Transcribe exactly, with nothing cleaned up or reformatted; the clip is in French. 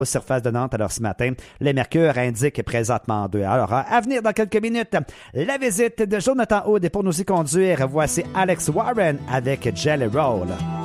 surface de Nantes. Alors ce matin, le mercure indique présentement deux. Alors à venir dans quelques minutes, la visite de Jonathan Hood et pour nous y conduire, voici Alex Warren avec Jelly Roll.